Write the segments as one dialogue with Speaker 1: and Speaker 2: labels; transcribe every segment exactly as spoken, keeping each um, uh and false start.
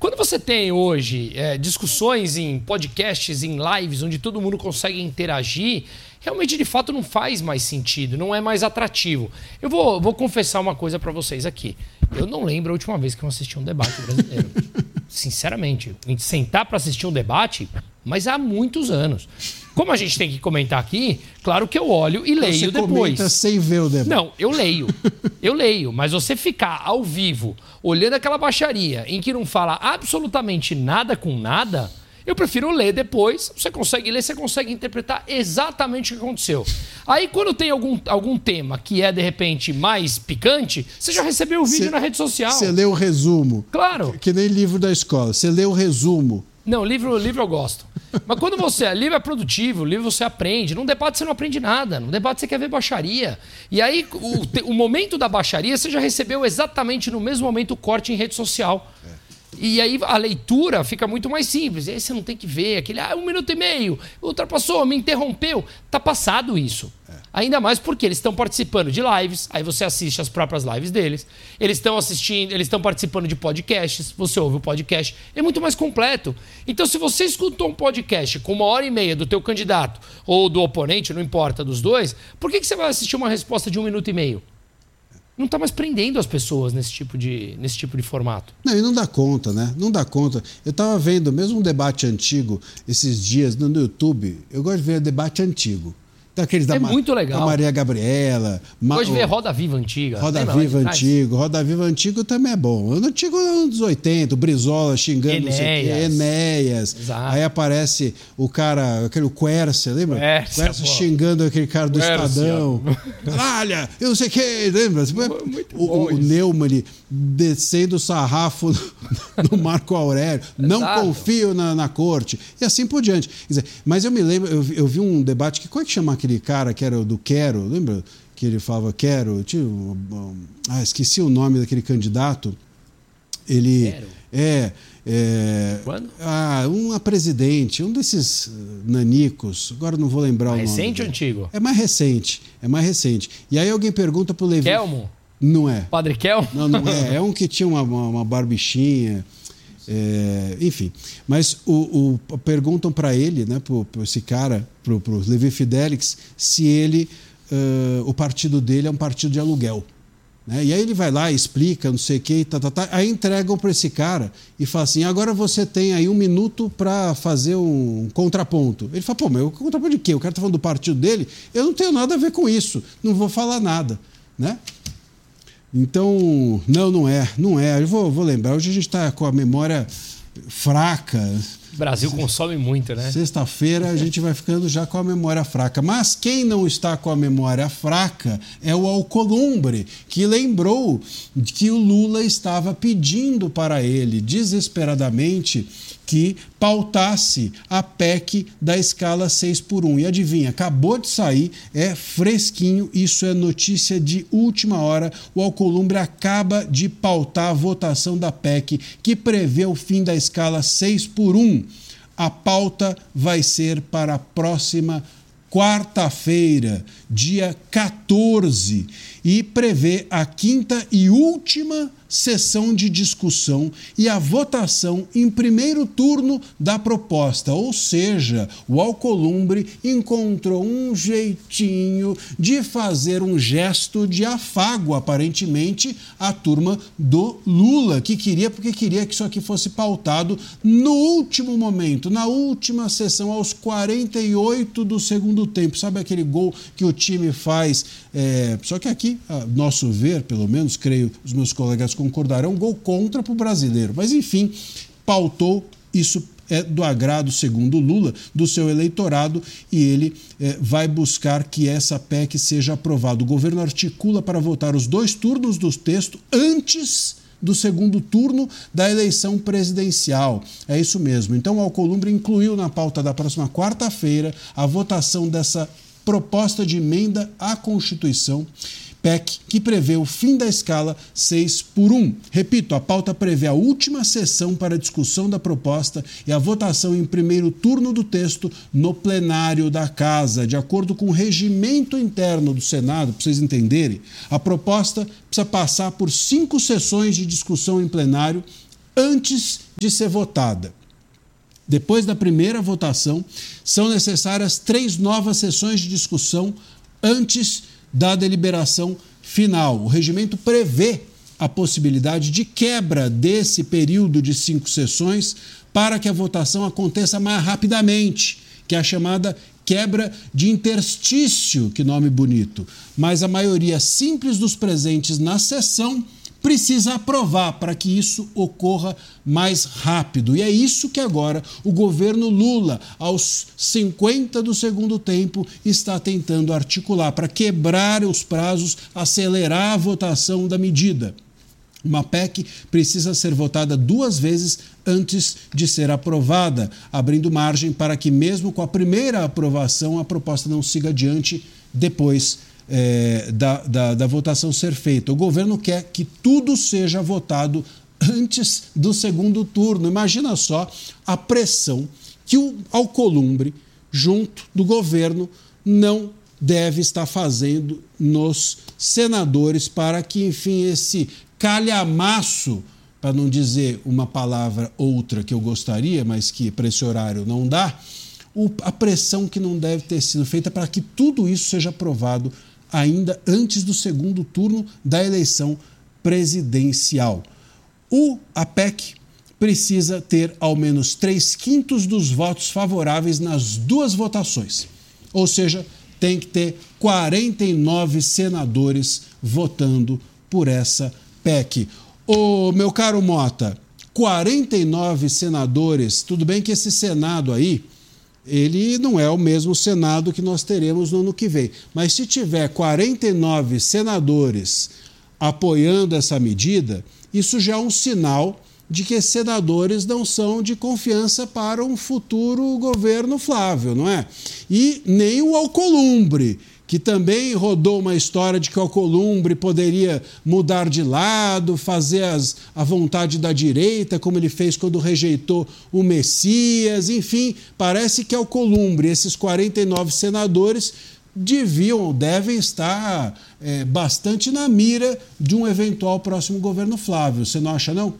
Speaker 1: Quando você tem hoje é, discussões em podcasts, em lives, onde todo mundo consegue interagir, realmente, de fato, não faz mais sentido, não é mais atrativo. Eu vou, vou confessar uma coisa para vocês aqui. Eu não lembro a última vez que eu assisti um debate brasileiro. Sinceramente, sentar para assistir um debate, mas há muitos anos. Como a gente tem que comentar aqui, claro que eu olho e leio
Speaker 2: você
Speaker 1: depois.
Speaker 2: Você comenta sem ver o debate.
Speaker 1: Não, eu leio. Eu leio. Mas você ficar ao vivo, olhando aquela baixaria em que não fala absolutamente nada com nada, eu prefiro ler depois. Você consegue ler, você consegue interpretar exatamente o que aconteceu. Aí, quando tem algum, algum tema que é, de repente, mais picante, você já recebeu o vídeo
Speaker 2: cê,
Speaker 1: na rede social.
Speaker 2: Você lê o resumo.
Speaker 1: Claro.
Speaker 2: Que, que nem livro da escola. Você lê o resumo.
Speaker 1: Não, livro, livro eu gosto. Mas quando você... Livro é produtivo, livro você aprende. Num debate você não aprende nada. Num debate você quer ver baixaria. E aí, o, o momento da baixaria, você já recebeu exatamente no mesmo momento o corte em rede social. É. E aí a leitura fica muito mais simples. E aí você não tem que ver aquele... Ah, um minuto e meio, ultrapassou, me interrompeu. Tá passado isso. É. Ainda mais porque eles estão participando de lives, aí você assiste as próprias lives deles. Eles estão assistindo, eles estão participando de podcasts, você ouve o podcast. É muito mais completo. Então, se você escutou um podcast com uma hora e meia do teu candidato ou do oponente, não importa, dos dois, por que que você vai assistir uma resposta de um minuto e meio? Não está mais prendendo as pessoas nesse tipo de, nesse tipo de formato.
Speaker 2: Não, e não dá conta, né? Não dá conta. Eu estava vendo mesmo um debate antigo esses dias no YouTube. Eu gosto de ver debate antigo. Daqueles da,
Speaker 1: é muito legal.
Speaker 2: Da Maria Gabriela.
Speaker 1: Ma... Hoje vê Roda Viva Antiga.
Speaker 2: Roda Lembra, Viva Antigo. Roda Viva Antigo também é bom. O antigo é anos oitenta, o Brizola xingando
Speaker 1: Enéas.
Speaker 2: não sei o quê, Enéas.
Speaker 1: Exato.
Speaker 2: Aí aparece o cara, aquele Quercia, lembra?
Speaker 1: Quercia,
Speaker 2: Quercia xingando aquele cara do
Speaker 1: Quercia.
Speaker 2: Estadão. Olha, eu não sei o quê, lembra?
Speaker 1: Muito
Speaker 2: o,
Speaker 1: bom
Speaker 2: o Neumann descendo o sarrafo no, no Marco Aurélio. Não confio na, na corte. E assim por diante. Quer dizer, mas eu me lembro, eu, eu vi um debate que, como é que chama aquele cara que era o do Quero, lembra? Que ele falava Quero, tinha, ah, esqueci o nome daquele candidato. Ele
Speaker 1: Quero.
Speaker 2: é, é
Speaker 1: Quando?
Speaker 2: Ah, um a presidente, um desses nanicos, agora não vou lembrar
Speaker 1: mais
Speaker 2: o nome.
Speaker 1: Recente ou antigo?
Speaker 2: É mais recente, é mais recente. E aí alguém pergunta pro Levi.
Speaker 1: Kelmo?
Speaker 2: Não é.
Speaker 1: Padre Kelmo?
Speaker 2: Não, não é. É um que tinha uma, uma, uma barbichinha. É, enfim, mas o, o, perguntam para ele, né, para esse cara, para o Levi Fidelix, se ele, uh, o partido dele é um partido de aluguel. Né? E aí ele vai lá, explica, não sei o que, tá, tá, tá, aí entregam para esse cara e fala assim, agora você tem aí um minuto para fazer um contraponto. Ele fala, pô, mas o contraponto de quê? O cara está falando do partido dele, eu não tenho nada a ver com isso, não vou falar nada, né? Então, não, não é, não é. Eu vou, vou lembrar, hoje a gente está com a memória fraca.
Speaker 1: O Brasil consome muito, né?
Speaker 2: Sexta-feira a gente vai ficando já com a memória fraca. Mas quem não está com a memória fraca é o Alcolumbre, que lembrou que o Lula estava pedindo para ele, desesperadamente, que pautasse a P E C da escala seis por um. E adivinha, acabou de sair, é fresquinho, isso é notícia de última hora. O Alcolumbre acaba de pautar a votação da P E C, que prevê o fim da escala seis por um. A pauta vai ser para a próxima quarta-feira, dia quatorze, e prevê a quinta e última sessão de discussão e a votação em primeiro turno da proposta. Ou seja, o Alcolumbre encontrou um jeitinho de fazer um gesto de afago, aparentemente, à turma do Lula, que queria, porque queria que isso aqui fosse pautado no último momento, na última sessão, aos quarenta e oito do segundo tempo. Sabe aquele gol que o time faz? É, só que aqui, a nosso ver, pelo menos, creio, os meus colegas concordarão, gol contra para o brasileiro. Mas, enfim, pautou, isso é do agrado, segundo Lula, do seu eleitorado, e ele é, vai buscar que essa P E C seja aprovada. O governo articula para votar os dois turnos do texto antes do segundo turno da eleição presidencial. É isso mesmo. Então, o Alcolumbre incluiu na pauta da próxima quarta-feira a votação dessa proposta de emenda à Constituição, P E C, que prevê o fim da escala seis por um. Repito, a pauta prevê a última sessão para a discussão da proposta e a votação em primeiro turno do texto no plenário da Casa. De acordo com o regimento interno do Senado, para vocês entenderem, a proposta precisa passar por cinco sessões de discussão em plenário antes de ser votada. Depois da primeira votação, são necessárias três novas sessões de discussão antes da deliberação final. O regimento prevê a possibilidade de quebra desse período de cinco sessões para que a votação aconteça mais rapidamente, que é a chamada quebra de interstício, que nome bonito. Mas a maioria simples dos presentes na sessão precisa aprovar para que isso ocorra mais rápido. E é isso que agora o governo Lula, aos cinquenta do segundo tempo, está tentando articular para quebrar os prazos, acelerar a votação da medida. Uma P E C precisa ser votada duas vezes antes de ser aprovada, abrindo margem para que, mesmo com a primeira aprovação, a proposta não siga adiante depois É, da, da, da votação ser feita. O governo quer que tudo seja votado antes do segundo turno. Imagina só a pressão que o Alcolumbre, junto do governo, não deve estar fazendo nos senadores para que, enfim, esse calhamaço, para não dizer uma palavra outra que eu gostaria, mas que para esse horário não dá, o, a pressão que não deve ter sido feita para que tudo isso seja aprovado ainda antes do segundo turno da eleição presidencial. O, a P E C precisa ter ao menos três quintos dos votos favoráveis nas duas votações. Ou seja, tem que ter quarenta e nove senadores votando por essa P E C. Ô, meu caro Mota, quarenta e nove senadores, tudo bem que esse Senado aí, ele não é o mesmo Senado que nós teremos no ano que vem. Mas se tiver quarenta e nove senadores apoiando essa medida, isso já é um sinal de que esses senadores não são de confiança para um futuro governo Flávio, não é? E nem o Alcolumbre, que também rodou uma história de que o Alcolumbre poderia mudar de lado, fazer as, a vontade da direita, como ele fez quando rejeitou o Messias. Enfim, parece que o Alcolumbre, esses quarenta e nove senadores, deviam ou devem estar é, bastante na mira de um eventual próximo governo Flávio. Você não acha, não?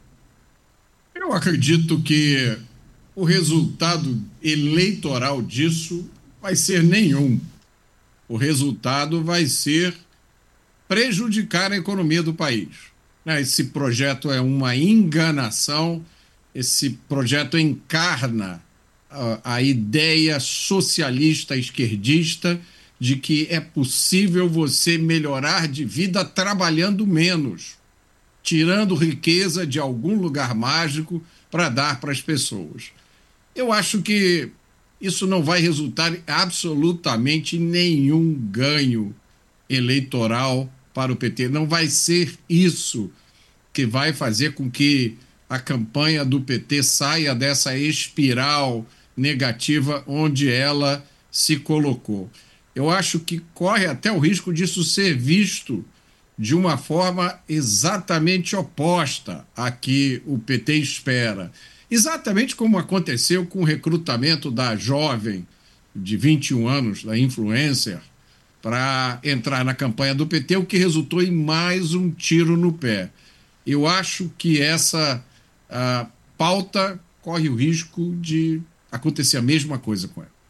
Speaker 3: Eu acredito que o resultado eleitoral disso vai ser nenhum. O resultado vai ser prejudicar a economia do país. Esse projeto é uma enganação, esse projeto encarna a, a ideia socialista esquerdista de que é possível você melhorar de vida trabalhando menos, tirando riqueza de algum lugar mágico para dar para as pessoas. Eu acho que isso não vai resultar absolutamente em nenhum ganho eleitoral para o P T. Não vai ser isso que vai fazer com que a campanha do P T saia dessa espiral negativa onde ela se colocou. Eu acho que corre até o risco disso ser visto de uma forma exatamente oposta à que o P T espera. Exatamente como aconteceu com o recrutamento da jovem de vinte e um anos, da influencer, para entrar na campanha do P T, o que resultou em mais um tiro no pé. Eu acho que essa a, pauta corre o risco de acontecer a mesma coisa com ela.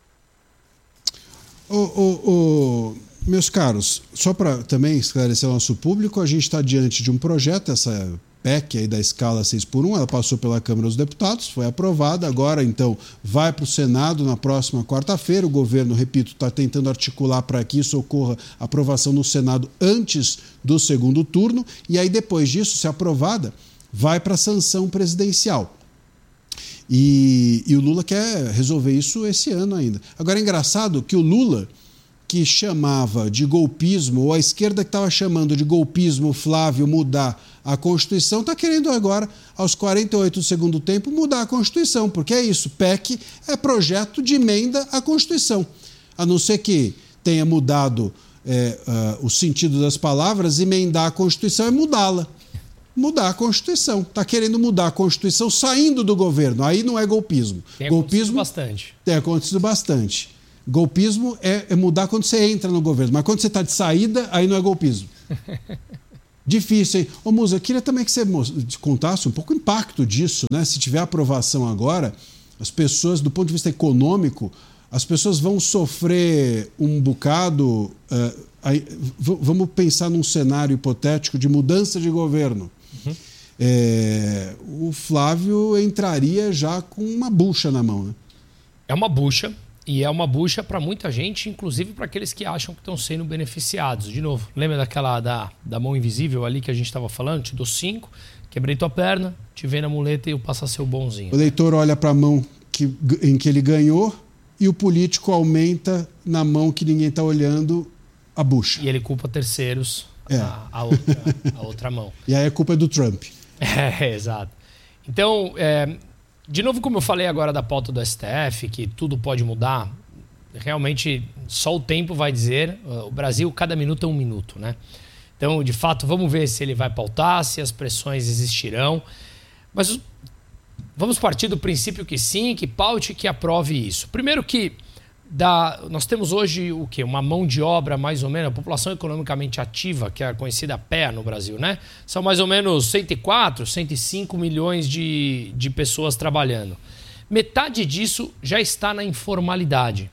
Speaker 2: Ô, ô, ô, meus caros, só para também esclarecer ao nosso público, a gente está diante de um projeto, essa P E C aí da escala seis por um, ela passou pela Câmara dos Deputados, foi aprovada, agora então vai para o Senado na próxima quarta-feira. O governo, repito, está tentando articular para que isso ocorra aprovação no Senado antes do segundo turno, e aí depois disso, se aprovada, vai para a sanção presidencial. E, e o Lula quer resolver isso esse ano ainda. Agora é engraçado que o Lula, que chamava de golpismo, ou a esquerda que estava chamando de golpismo Flávio mudar a Constituição, está querendo agora, aos quarenta e oito do segundo tempo, mudar a Constituição, porque é isso, P E C é projeto de emenda à Constituição. A não ser que tenha mudado é, uh, o sentido das palavras, emendar a Constituição é mudá-la. Mudar a Constituição. Está querendo mudar a Constituição saindo do governo. Aí não é golpismo.
Speaker 1: Tem
Speaker 2: golpismo
Speaker 1: acontecido bastante.
Speaker 2: Tem acontecido bastante. Golpismo é, é mudar quando você entra no governo. Mas quando você está de saída, aí não é golpismo. Difícil, hein? Ô, Musa, eu queria também que você contasse um pouco o impacto disso, né? Se tiver aprovação agora, as pessoas, do ponto de vista econômico, as pessoas vão sofrer um bocado... Uh, aí, vamos pensar num cenário hipotético de mudança de governo. Uhum. É, o Flávio entraria já com uma bucha na mão, né?
Speaker 1: É uma bucha. E é uma bucha para muita gente, inclusive para aqueles que acham que estão sendo beneficiados. De novo, lembra daquela da, da mão invisível ali que a gente estava falando? Te dou cinco, quebrei tua perna, te vê na muleta e eu passo a ser o bonzinho.
Speaker 2: O eleitor olha para a mão que, em que ele ganhou e o político aumenta na mão que ninguém está olhando a bucha.
Speaker 1: E ele culpa terceiros é. a, a, outra, a outra mão.
Speaker 2: E aí a culpa é do Trump.
Speaker 1: É, exato. Então... É, de novo, como eu falei agora da pauta do S T F, que tudo pode mudar, realmente só o tempo vai dizer. O Brasil, cada minuto é um minuto, né? Então, de fato, vamos ver se ele vai pautar, se as pressões existirão. Mas vamos partir do princípio que sim, que paute, que aprove isso. Primeiro que da, nós temos hoje o quê? Uma mão de obra, mais ou menos, a população economicamente ativa, que é a conhecida P E A no Brasil, né? São mais ou menos cento e quatro, cento e cinco milhões de, de pessoas trabalhando. Metade disso já está na informalidade.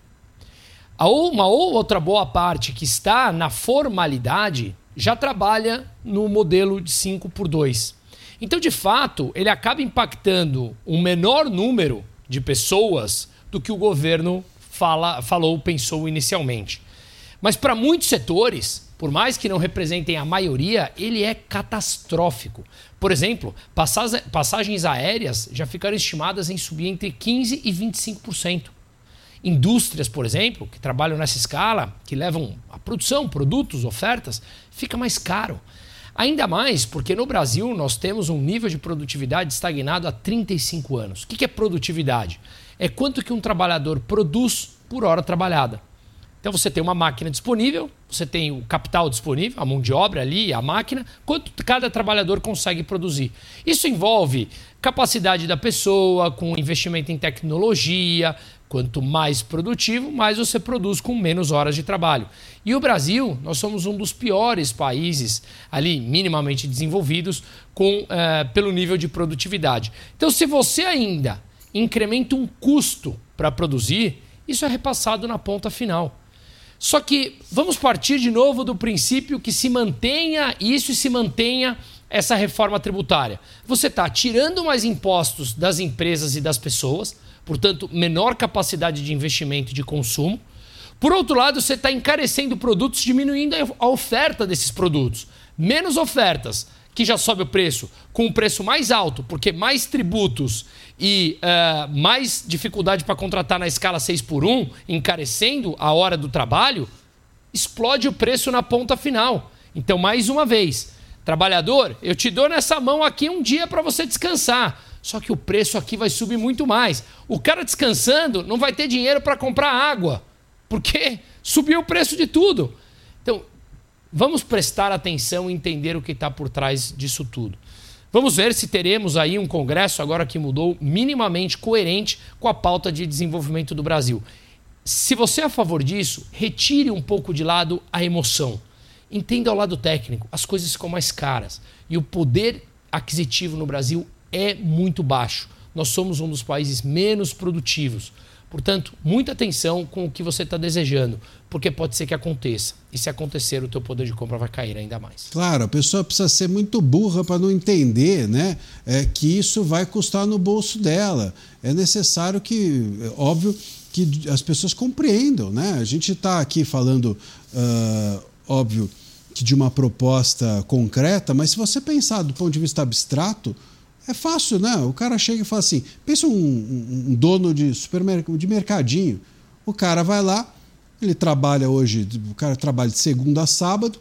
Speaker 1: A uma ou outra boa parte que está na formalidade já trabalha no modelo de cinco por dois. Então, de fato, ele acaba impactando um menor número de pessoas do que o governo Fala, falou, pensou inicialmente. Mas para muitos setores, por mais que não representem a maioria, ele é catastrófico. Por exemplo, passagens aéreas já ficaram estimadas em subir entre quinze por cento e vinte e cinco por cento. Indústrias, por exemplo, que trabalham nessa escala, que levam a produção, produtos, ofertas, fica mais caro. Ainda mais porque no Brasil nós temos um nível de produtividade estagnado há trinta e cinco anos. O que é produtividade? É quanto que um trabalhador produz por hora trabalhada. Então você tem uma máquina disponível, você tem o capital disponível, a mão de obra ali, a máquina, quanto cada trabalhador consegue produzir. Isso envolve capacidade da pessoa, com investimento em tecnologia. Quanto mais produtivo, mais você produz com menos horas de trabalho. E o Brasil, nós somos um dos piores países ali minimamente desenvolvidos com, eh, pelo nível de produtividade. Então, se você ainda incrementa um custo para produzir, isso é repassado na ponta final. Só que vamos partir de novo do princípio que se mantenha isso e se mantenha essa reforma tributária. Você está tirando mais impostos das empresas e das pessoas, portanto, menor capacidade de investimento e de consumo. Por outro lado, você está encarecendo produtos, diminuindo a oferta desses produtos. Menos ofertas, que já sobe o preço, com um preço mais alto, porque mais tributos e uh, mais dificuldade para contratar na escala seis por um, encarecendo a hora do trabalho, explode o preço na ponta final. Então, mais uma vez, trabalhador, eu te dou nessa mão aqui um dia para você descansar. Só que o preço aqui vai subir muito mais. O cara descansando não vai ter dinheiro para comprar água, porque subiu o preço de tudo. Então, vamos prestar atenção e entender o que está por trás disso tudo. Vamos ver se teremos aí um Congresso, agora que mudou, minimamente coerente com a pauta de desenvolvimento do Brasil. Se você é a favor disso, retire um pouco de lado a emoção. Entenda o lado técnico. As coisas ficam mais caras. E o poder aquisitivo no Brasil é muito baixo. Nós somos um dos países menos produtivos. Portanto, muita atenção com o que você está desejando, porque pode ser que aconteça. E se acontecer, o teu poder de compra vai cair ainda mais.
Speaker 2: Claro, a pessoa precisa ser muito burra para não entender, né, é, que isso vai custar no bolso dela. É necessário que, é óbvio, que as pessoas compreendam, né? A gente está aqui falando, uh, óbvio, que de uma proposta concreta, mas se você pensar do ponto de vista abstrato, é fácil, né? O cara chega e fala assim, pensa um, um, um dono de supermercado, de mercadinho. O cara vai lá, ele trabalha hoje, o cara trabalha de segunda a sábado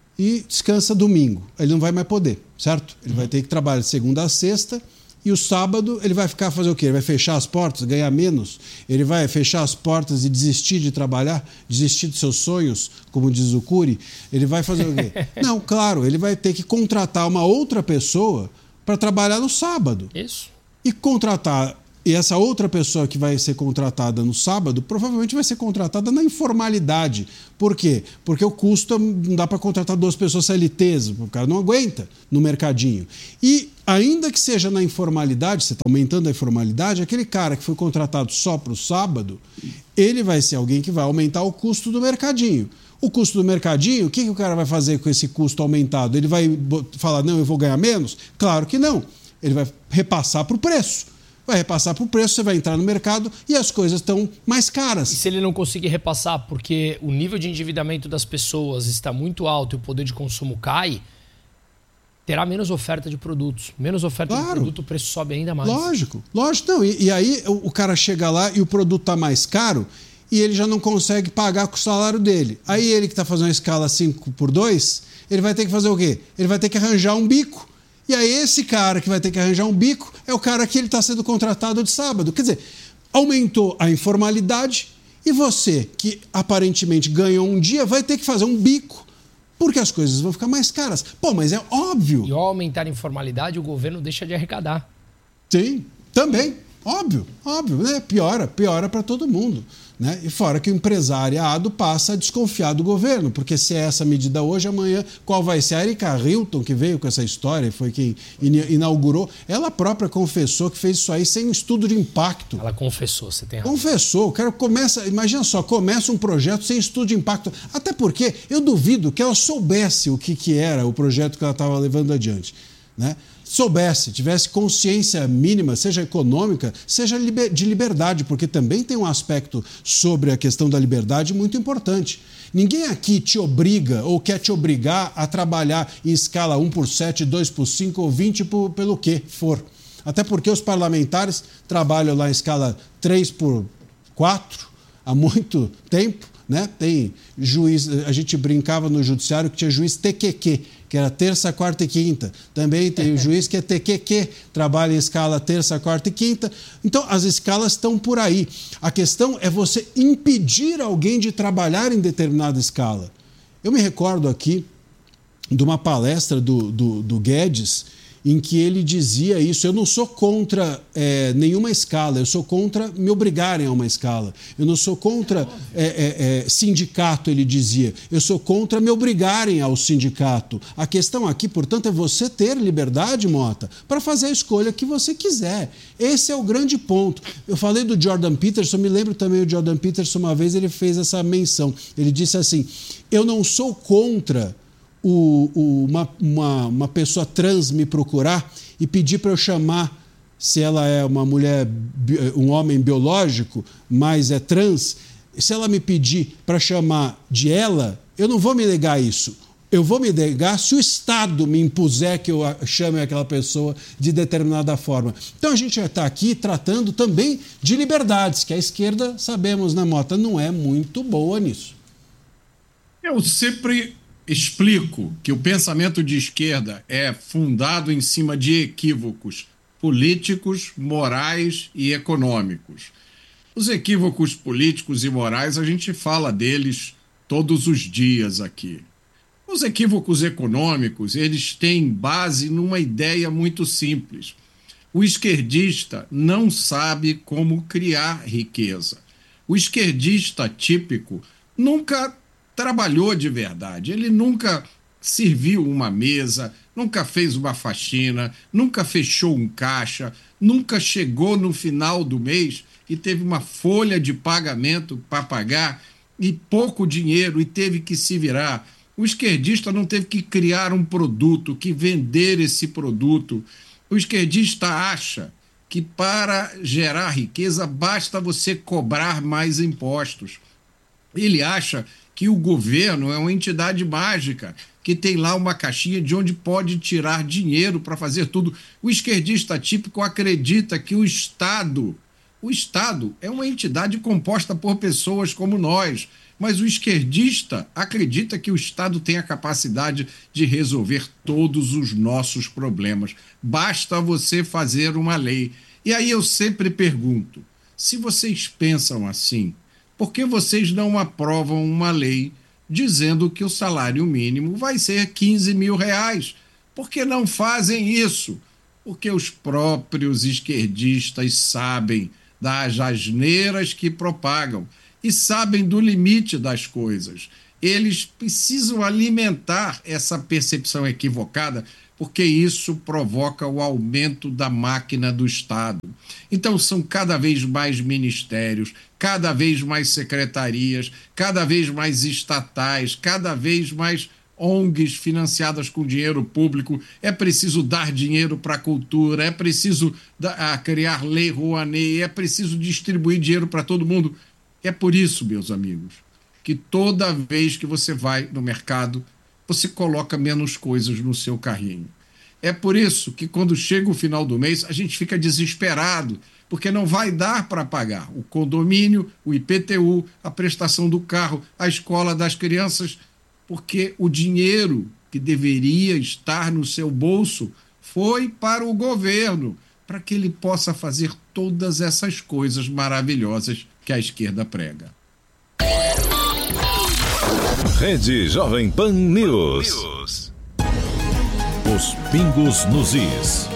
Speaker 2: e descansa domingo. Ele não vai mais poder, certo? Ele uhum. vai ter que trabalhar de segunda a sexta e o sábado ele vai ficar fazer o quê? Ele vai fechar as portas, ganhar menos? Ele vai fechar as portas e desistir de trabalhar? Desistir dos seus sonhos, como diz o Cury? Ele vai fazer o quê? Não, claro, ele vai ter que contratar uma outra pessoa para trabalhar no sábado.
Speaker 1: Isso.
Speaker 2: E contratar E essa outra pessoa que vai ser contratada no sábado provavelmente vai ser contratada na informalidade. Por quê? Porque o custo não dá para contratar duas pessoas C L Ts, o cara não aguenta no mercadinho. E ainda que seja na informalidade, você está aumentando a informalidade, aquele cara que foi contratado só para o sábado, ele vai ser alguém que vai aumentar o custo do mercadinho. O custo do mercadinho, o que, que o cara vai fazer com esse custo aumentado? Ele vai falar, não, eu vou ganhar menos? Claro que não. Ele vai repassar para o preço. Vai repassar para o preço, você vai entrar no mercado e as coisas estão mais caras.
Speaker 1: E se ele não conseguir repassar porque o nível de endividamento das pessoas está muito alto e o poder de consumo cai, terá menos oferta de produtos. Menos oferta claro. de produto, o preço sobe ainda mais.
Speaker 2: Lógico, lógico. Não. E, e aí o, o cara chega lá e o produto está mais caro e ele já não consegue pagar com o salário dele. Aí ele que está fazendo uma escala cinco por dois, ele vai ter que fazer o quê? Ele vai ter que arranjar um bico. E aí esse cara que vai ter que arranjar um bico é o cara que ele está sendo contratado de sábado. Quer dizer, aumentou a informalidade e você, que aparentemente ganhou um dia, vai ter que fazer um bico porque as coisas vão ficar mais caras. Pô, mas é óbvio.
Speaker 1: E ao aumentar a informalidade, o governo deixa de arrecadar.
Speaker 2: Sim, também. Óbvio, óbvio, né? Piora, piora para todo mundo. Né? E fora que o empresariado passa a desconfiar do governo, porque se é essa medida hoje, amanhã qual vai ser? A Erika Hilton, que veio com essa história, foi quem inaugurou, ela própria confessou que fez isso aí sem estudo de impacto.
Speaker 1: Ela confessou, você tem razão.
Speaker 2: Confessou, o cara começa, imagina só, começa um projeto sem estudo de impacto, até porque eu duvido que ela soubesse o que, que era o projeto que ela estava levando adiante, né? Soubesse, tivesse consciência mínima, seja econômica, seja de liberdade, porque também tem um aspecto sobre a questão da liberdade muito importante. Ninguém aqui te obriga ou quer te obrigar a trabalhar em escala um por sete, dois por cinco ou vinte por, pelo que for. Até porque os parlamentares trabalham lá em escala três por quatro há muito tempo. Né? Tem juiz, a gente brincava no judiciário que tinha juiz T Q Q, que era terça, quarta e quinta. Também tem o juiz que é T Q Q, trabalha em escala terça, quarta e quinta. Então, as escalas estão por aí. A questão é você impedir alguém de trabalhar em determinada escala. Eu me recordo aqui de uma palestra do, do, do Guedes, em que ele dizia isso. Eu não sou contra é, nenhuma escala, eu sou contra me obrigarem a uma escala. Eu não sou contra é, é, é, sindicato, ele dizia. Eu sou contra me obrigarem ao sindicato. A questão aqui, portanto, é você ter liberdade, Mota, para fazer a escolha que você quiser. Esse é o grande ponto. Eu falei do Jordan Peterson, me lembro também o Jordan Peterson, uma vez ele fez essa menção. Ele disse assim, eu não sou contra O, o, uma, uma, uma pessoa trans me procurar e pedir para eu chamar, se ela é uma mulher, um homem biológico, mas é trans, se ela me pedir para chamar de ela, eu não vou me negar a isso. Eu vou me negar se o Estado me impuser que eu chame aquela pessoa de determinada forma. Então a gente já está aqui tratando também de liberdades, que a esquerda, sabemos, né, Mota, não é muito boa nisso.
Speaker 3: Eu sempre explico que o pensamento de esquerda é fundado em cima de equívocos políticos, morais e econômicos. Os equívocos políticos e morais, a gente fala deles todos os dias aqui. Os equívocos econômicos, eles têm base numa ideia muito simples. O esquerdista não sabe como criar riqueza. O esquerdista típico nunca trabalhou de verdade, ele nunca serviu uma mesa, nunca fez uma faxina, nunca fechou um caixa, nunca chegou no final do mês e teve uma folha de pagamento para pagar e pouco dinheiro e teve que se virar. O esquerdista não teve que criar um produto, que vender esse produto. O esquerdista acha que para gerar riqueza basta você cobrar mais impostos. Ele acha que o governo é uma entidade mágica, que tem lá uma caixinha de onde pode tirar dinheiro para fazer tudo. O esquerdista típico acredita que o Estado, o Estado é uma entidade composta por pessoas como nós, mas o esquerdista acredita que o Estado tem a capacidade de resolver todos os nossos problemas. Basta você fazer uma lei. E aí eu sempre pergunto, se vocês pensam assim, por que vocês não aprovam uma lei dizendo que o salário mínimo vai ser quinze mil reais? Por que não fazem isso? porque os próprios esquerdistas sabem das asneiras que propagam e sabem do limite das coisas. Eles precisam alimentar essa percepção equivocada, porque isso provoca o aumento da máquina do Estado. Então são cada vez mais ministérios, cada vez mais secretarias, cada vez mais estatais, cada vez mais O N Gs financiadas com dinheiro público. É preciso dar dinheiro para a cultura, é preciso da, a criar lei Rouanet, é preciso distribuir dinheiro para todo mundo. É por isso, meus amigos, que toda vez que você vai no mercado, você coloca menos coisas no seu carrinho. É por isso que quando chega o final do mês, a gente fica desesperado, porque não vai dar para pagar o condomínio, o I P T U, a prestação do carro, a escola das crianças, porque o dinheiro que deveria estar no seu bolso foi para o governo, para que ele possa fazer todas essas coisas maravilhosas que a esquerda prega.
Speaker 4: Rede Jovem Pan News. Os pingos nos is.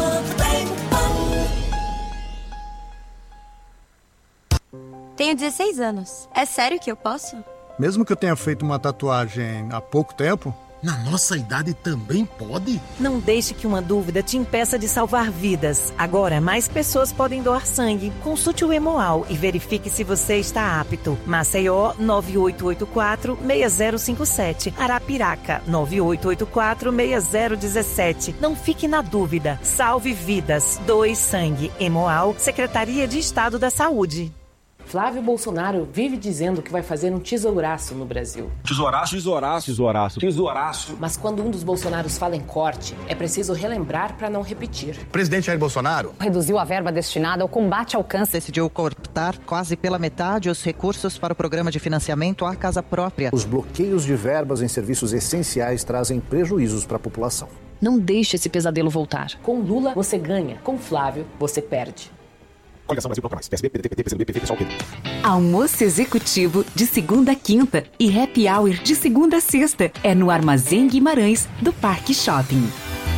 Speaker 5: Tenho dezesseis anos. É sério que eu posso?
Speaker 6: Mesmo que eu tenha feito uma tatuagem há pouco tempo?
Speaker 7: Na nossa idade também pode?
Speaker 8: Não deixe que uma dúvida te impeça de salvar vidas. Agora, mais pessoas podem doar sangue. Consulte o Hemoal e verifique se você está apto. Maceió, nove oito oito quatro, seis zero cinco sete. Arapiraca, nove oito oito quatro, seis zero um sete. Não fique na dúvida. Salve vidas. Doe sangue. Hemoal, Secretaria de Estado da Saúde.
Speaker 9: Flávio Bolsonaro vive dizendo que vai fazer um tesouraço no Brasil.
Speaker 10: Tesouraço, tesouraço, tesouraço, tesouraço.
Speaker 9: Mas quando um dos Bolsonaros fala em corte, é preciso relembrar para não repetir.
Speaker 6: O presidente Jair Bolsonaro
Speaker 11: reduziu a verba destinada ao combate ao câncer. Decidiu cortar quase pela metade os recursos para o programa de financiamento à casa própria.
Speaker 12: Os bloqueios de verbas em serviços essenciais trazem prejuízos para a população.
Speaker 13: Não deixe esse pesadelo voltar.
Speaker 9: Com Lula, você ganha. Com Flávio, você perde.
Speaker 14: Coligação Brasil Bloco Mais, P S B, P D T, P C B, P F, pessoal, P D.
Speaker 15: Almoço executivo de segunda a quinta e happy hour de segunda a sexta. É no Armazém Guimarães, do Parque Shopping.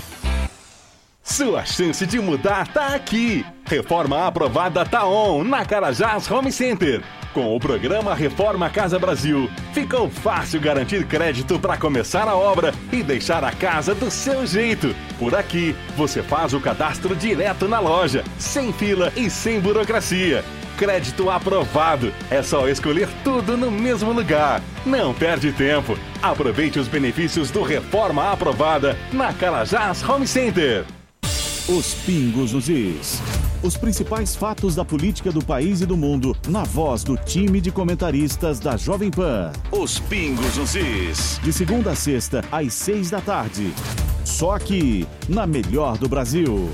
Speaker 4: Sua chance de mudar tá aqui. Reforma aprovada tá on na Carajás Home Center. Com o programa Reforma Casa Brasil, ficou fácil garantir crédito para começar a obra e deixar a casa do seu jeito. Por aqui, você faz o cadastro direto na loja, sem fila e sem burocracia. Crédito aprovado. É só escolher tudo no mesmo lugar. Não perde tempo. Aproveite os benefícios do Reforma Aprovada na Carajás Home Center.
Speaker 16: Os pingos nos is. Os principais fatos da política do país e do mundo, na voz do time de comentaristas da Jovem Pan.
Speaker 4: Os pingos nos is.
Speaker 16: De segunda a sexta, às seis da tarde. Só aqui, na Melhor do Brasil.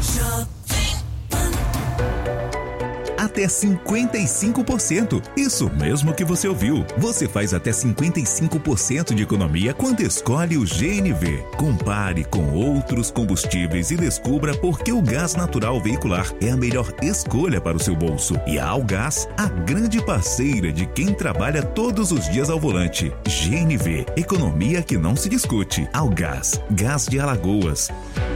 Speaker 17: Até cinquenta e cinco por cento. Isso mesmo que você ouviu. Você faz até cinquenta e cinco por cento de economia quando escolhe o G N V. Compare com outros combustíveis e descubra por que o gás natural veicular é a melhor escolha para o seu bolso. E a Algás, a grande parceira de quem trabalha todos os dias ao volante. G N V, economia que não se discute. Algás, gás de Alagoas.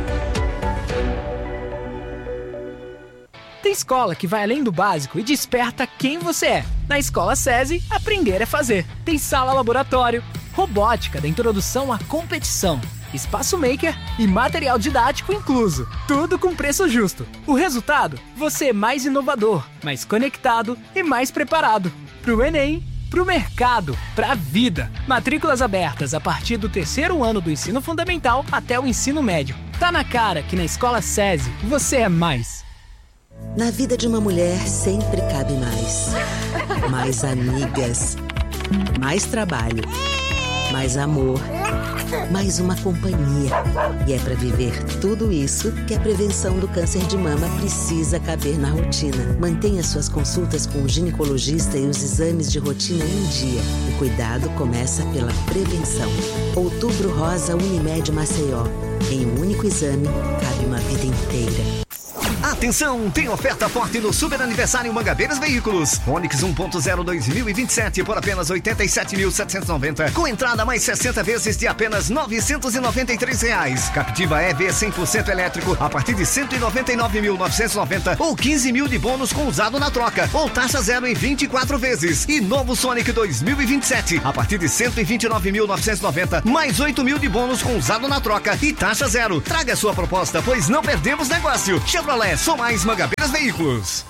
Speaker 18: Tem escola que vai além do básico e desperta quem você é. Na Escola SESI, aprender é fazer. Tem sala laboratório, robótica da introdução à competição, espaço maker e material didático incluso. Tudo com preço justo. O resultado? Você é mais inovador, mais conectado e mais preparado. Pro Enem, pro mercado, pra vida. Matrículas abertas a partir do terceiro ano do ensino fundamental até o ensino médio. Tá na cara que na Escola SESI você é mais.
Speaker 19: Na vida de uma mulher sempre cabe mais. Mais amigas, mais trabalho, mais amor, mais uma companhia. E é para viver tudo isso que a prevenção do câncer de mama precisa caber na rotina. Mantenha suas consultas com o ginecologista e os exames de rotina em dia. O cuidado começa pela prevenção. Outubro Rosa Unimed Maceió. Em um único exame, cabe uma vida inteira.
Speaker 20: A Atenção, tem oferta forte no Super Aniversário Mangabeiras Veículos. Onix um ponto zero dois mil e vinte e sete por apenas oitenta e sete mil setecentos e noventa, com entrada mais sessenta vezes de apenas novecentos e noventa e três reais. Captiva E V cem por cento elétrico a partir de cento e noventa e nove mil novecentos e noventa ou quinze mil de bônus com usado na troca, ou taxa zero em vinte e quatro vezes. E novo Sonic dois mil e vinte e sete a partir de cento e vinte e nove mil novecentos e noventa, mais oito mil de bônus com usado na troca e taxa zero. Traga a sua proposta, pois não perdemos negócio. Chevrolet, só mais Mangabeiras Veículos.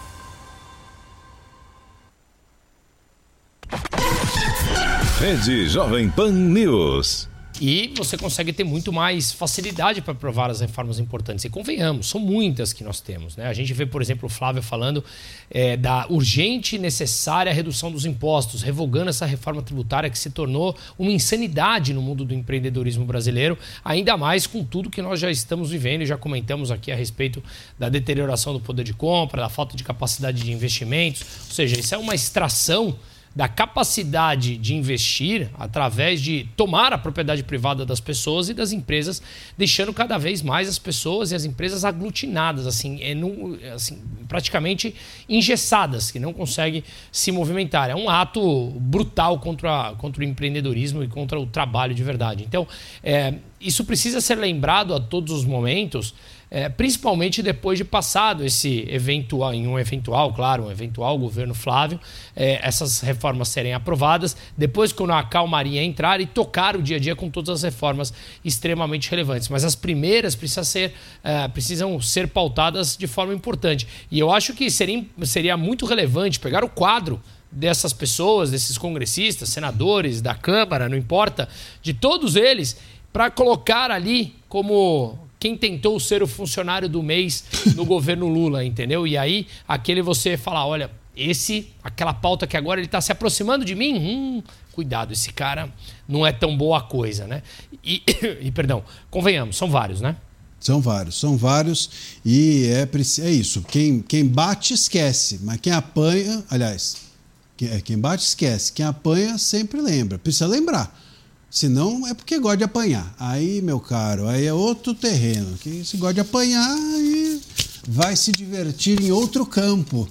Speaker 17: Rede Jovem Pan News.
Speaker 1: E você consegue ter muito mais facilidade para aprovar as reformas importantes. E convenhamos, são muitas que nós temos, né? A gente vê, por exemplo, o Flávio falando é, da urgente e necessária redução dos impostos, revogando essa reforma tributária que se tornou uma insanidade no mundo do empreendedorismo brasileiro, ainda mais com tudo que nós já estamos vivendo e já comentamos aqui a respeito da deterioração do poder de compra, da falta de capacidade de investimentos. Ou seja, isso é uma extração da capacidade de investir através de tomar a propriedade privada das pessoas e das empresas, deixando cada vez mais as pessoas e as empresas aglutinadas, assim, é no, assim, praticamente engessadas, que não conseguem se movimentar. É um ato brutal contra, contra o empreendedorismo e contra o trabalho de verdade. Então, é, isso precisa ser lembrado a todos os momentos, É, principalmente depois de passado esse eventual, em um eventual, claro, um eventual governo Flávio, é, essas reformas serem aprovadas, depois quando a calmaria entrar e tocar o dia a dia com todas as reformas extremamente relevantes. Mas as primeiras precisam ser, é, precisam ser pautadas de forma importante. E eu acho que seria, seria muito relevante pegar o quadro dessas pessoas, desses congressistas, senadores, da Câmara, não importa, de todos eles, para colocar ali como quem tentou ser o funcionário do mês no governo Lula, entendeu? E aí, aquele você falar, olha, esse, aquela pauta que agora ele está se aproximando de mim, hum, cuidado, esse cara não é tão boa coisa, né? E, e perdão, convenhamos, são vários, né?
Speaker 2: São vários, são vários e é, é isso, quem, quem bate esquece, mas quem apanha, aliás, quem, quem bate esquece, quem apanha sempre lembra, precisa lembrar. Senão é porque gosta de apanhar. Aí, meu caro, aí é outro terreno. Que se gosta de apanhar, aí vai se divertir em outro campo,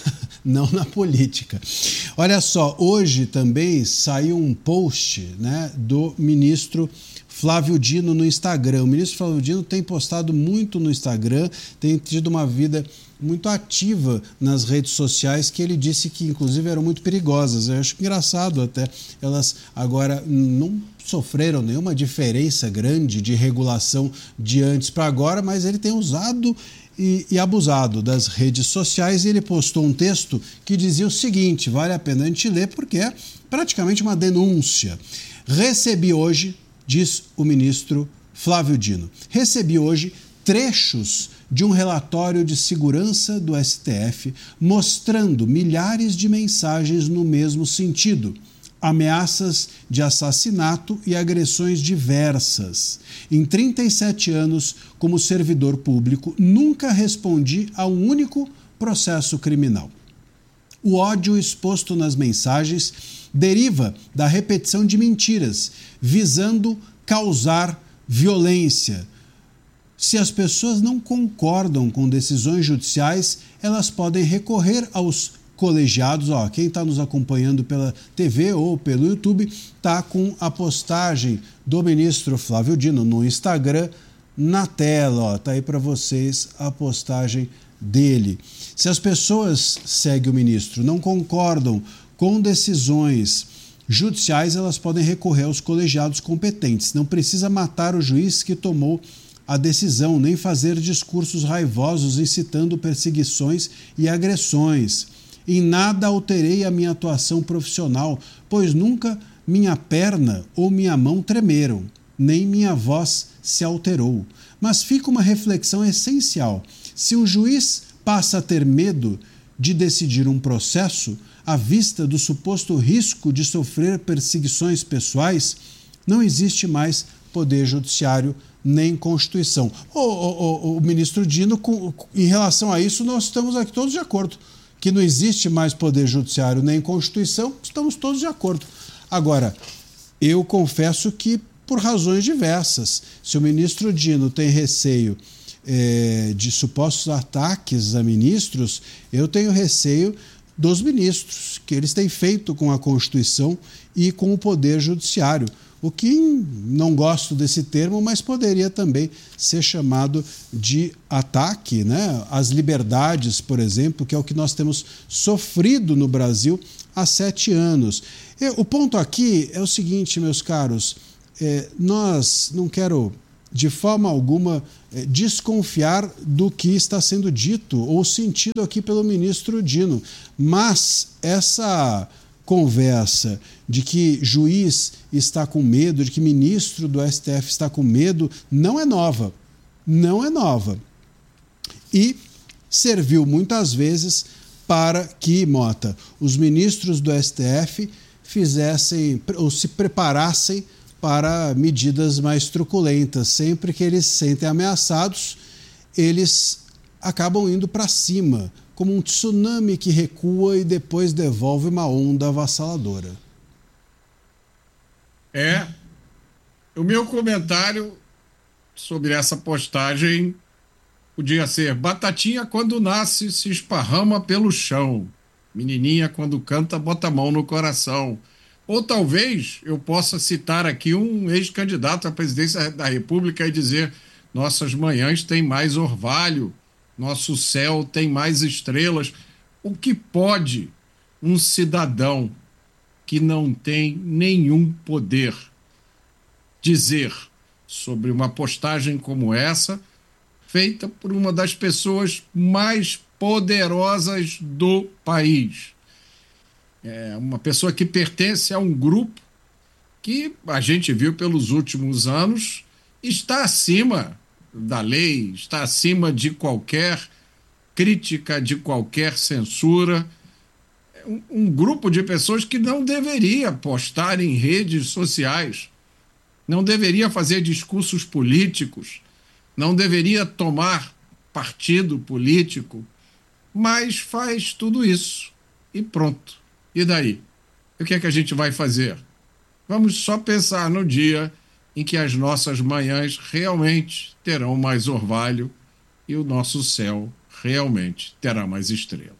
Speaker 2: não na política. Olha só, hoje também saiu um post, né, do ministro Flávio Dino no Instagram. O ministro Flávio Dino tem postado muito no Instagram, tem tido uma vida muito ativa nas redes sociais, que ele disse que, inclusive, eram muito perigosas. Eu acho engraçado até. Elas agora não sofreram nenhuma diferença grande de regulação de antes para agora, mas ele tem usado e, e abusado das redes sociais, e ele postou um texto que dizia o seguinte, vale a pena a gente ler, porque é praticamente uma denúncia. Recebi hoje, diz o ministro Flávio Dino, recebi hoje trechos de um relatório de segurança do S T F mostrando milhares de mensagens no mesmo sentido. Ameaças de assassinato e agressões diversas. Em trinta e sete anos como servidor público, nunca respondi a um único processo criminal. O ódio exposto nas mensagens deriva da repetição de mentiras, visando causar violência. Se as pessoas não concordam com decisões judiciais, elas podem recorrer aos colegiados. Ó, quem está nos acompanhando pela T V ou pelo YouTube está com a postagem do ministro Flávio Dino no Instagram na tela. Está aí para vocês a postagem dele. Se as pessoas, segue o ministro, não concordam com decisões judiciais, elas podem recorrer aos colegiados competentes. Não precisa matar o juiz que tomou a decisão, nem fazer discursos raivosos incitando perseguições e agressões. Em nada alterei a minha atuação profissional, pois nunca minha perna ou minha mão tremeram, nem minha voz se alterou. Mas fica uma reflexão essencial. Se um juiz passa a ter medo de decidir um processo, à vista do suposto risco de sofrer perseguições pessoais, não existe mais poder judiciário nem Constituição. O, o, o, o ministro Dino, com, em relação a isso, nós estamos aqui todos de acordo. Que não existe mais poder judiciário nem Constituição, estamos todos de acordo. Agora, eu confesso que, por razões diversas, se o ministro Dino tem receio é, de supostos ataques a ministros, eu tenho receio dos ministros, que eles têm feito com a Constituição e com o Poder Judiciário. O que não gosto desse termo, mas poderia também ser chamado de ataque, né, às liberdades, por exemplo, que é o que nós temos sofrido no Brasil há sete anos. E o ponto aqui é o seguinte, meus caros, é, nós não quero de forma alguma é, desconfiar do que está sendo dito ou sentido aqui pelo ministro Dino, mas essa conversa de que juiz está com medo, de que ministro do S T F está com medo, não é nova. Não é nova. E serviu muitas vezes para que, Mota, os ministros do S T F fizessem ou se preparassem para medidas mais truculentas. Sempre que eles se sentem ameaçados, eles acabam indo para cima, como um tsunami que recua e depois devolve uma onda avassaladora.
Speaker 3: É, o meu comentário sobre essa postagem podia ser: batatinha quando nasce se esparrama pelo chão, menininha quando canta bota a mão no coração. Ou talvez eu possa citar aqui um ex-candidato à presidência da República e dizer: nossas manhãs têm mais orvalho, nosso céu tem mais estrelas. O que pode um cidadão que não tem nenhum poder dizer sobre uma postagem como essa, feita por uma das pessoas mais poderosas do país? É uma pessoa que pertence a um grupo que a gente viu pelos últimos anos está acima da lei, está acima de qualquer crítica, de qualquer censura. Um, um grupo de pessoas que não deveria postar em redes sociais, não deveria fazer discursos políticos, não deveria tomar partido político, mas faz tudo isso e pronto. E daí? O que é que a gente vai fazer? Vamos só pensar no dia em que as nossas manhãs realmente terão mais orvalho e o nosso céu realmente terá mais estrelas.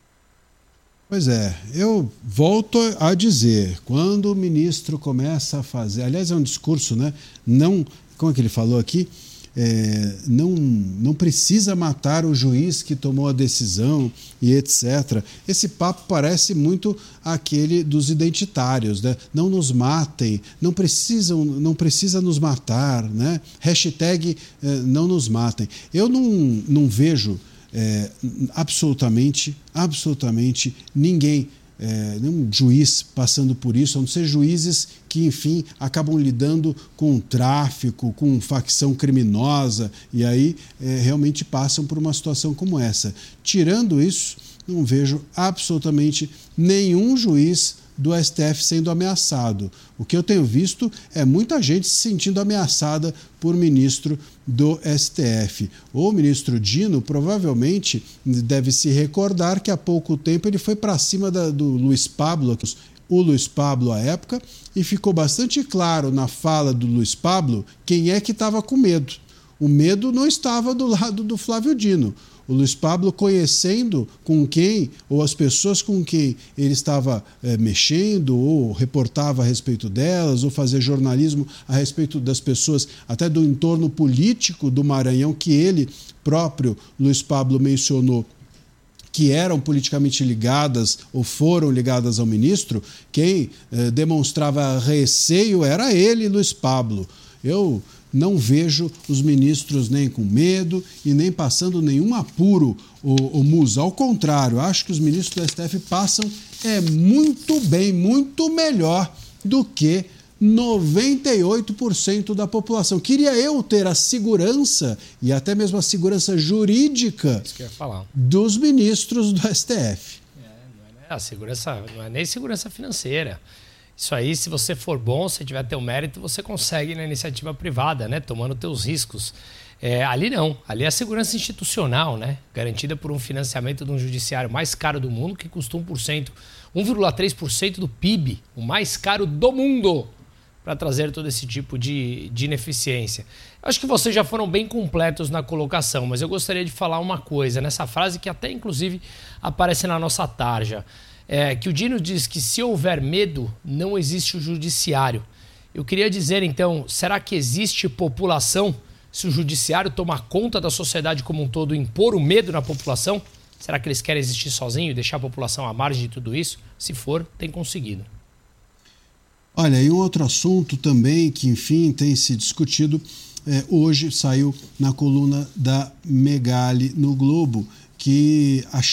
Speaker 2: Pois é, eu volto a dizer, quando o ministro começa a fazer, aliás é um discurso, né? Não, como é que ele falou aqui? É, não, não precisa matar o juiz que tomou a decisão e etcétera. Esse papo parece muito aquele dos identitários, né? Não nos matem, não precisam, não precisa nos matar, né? Hashtag é, não nos matem. Eu não, não vejo é, absolutamente, absolutamente ninguém, É, nenhum juiz passando por isso, a não ser juízes que, enfim, acabam lidando com tráfico, com facção criminosa e aí é, realmente passam por uma situação como essa. Tirando isso, não vejo absolutamente nenhum juiz do S T F sendo ameaçado. O que eu tenho visto é muita gente se sentindo ameaçada por ministro do S T F. O ministro Dino provavelmente deve se recordar que há pouco tempo ele foi para cima da, do Luiz Pablo, o Luiz Pablo à época, e ficou bastante claro na fala do Luiz Pablo quem é que estava com medo. O medo não estava do lado do Flávio Dino. O Luiz Pablo, conhecendo com quem, ou as pessoas com quem ele estava é, mexendo, ou reportava a respeito delas, ou fazia jornalismo a respeito das pessoas, até do entorno político do Maranhão, que ele próprio, Luiz Pablo, mencionou que eram politicamente ligadas ou foram ligadas ao ministro, quem eh, demonstrava receio era ele, Luiz Pablo. Eu não vejo os ministros nem com medo e nem passando nenhum apuro, o, o Musa. Ao contrário, acho que os ministros do S T F passam é, muito bem, muito melhor do que noventa e oito por cento da população. Queria eu ter a segurança e até mesmo a segurança jurídica
Speaker 1: Isso que eu ia falar.
Speaker 2: dos ministros do S T F.
Speaker 1: É, não é, a segurança, não é nem segurança financeira. Isso aí, se você for bom, se tiver teu mérito, você consegue na iniciativa privada, né? Tomando teus riscos. É, ali não. Ali é a segurança institucional, né? Garantida por um financiamento de um judiciário mais caro do mundo, que custa um por cento, um vírgula três por cento do P I B, o mais caro do mundo. para trazer todo esse tipo de, de ineficiência. Acho que vocês já foram bem completos na colocação, mas eu gostaria de falar uma coisa nessa frase que até inclusive aparece na nossa tarja. É, que o Dino diz que se houver medo, não existe o judiciário. Eu queria dizer então, será que existe população se o judiciário tomar conta da sociedade como um todo e impor o medo na população? Será que eles querem existir sozinhos e deixar a população à margem de tudo isso? Se for, tem conseguido.
Speaker 2: Olha, e um outro assunto também que, enfim, tem se discutido, é, hoje saiu na coluna da Megali no Globo, que a